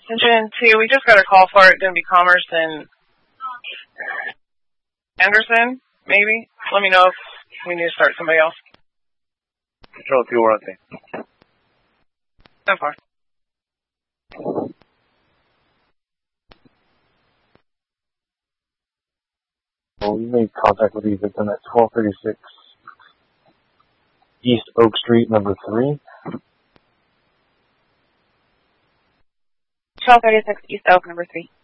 Attention 2, we just got a call for it. Going to be Commerce and Anderson, maybe. Let me know if we need to start somebody else. Control 2, we're on scene. So far. Well, we made contact with the victim at 1236 East Oak Street, number 3. 1236 East Oak, number 3.